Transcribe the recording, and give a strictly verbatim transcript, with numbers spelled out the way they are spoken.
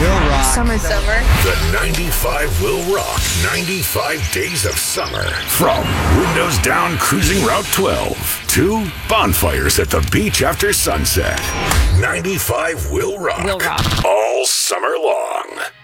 will rock. Summer. Summer. The ninety-five will rock ninety-five days of summer. From windows down cruising Route twelve to bonfires at the beach after sunset. ninety-five will rock. Will rock. All summer long.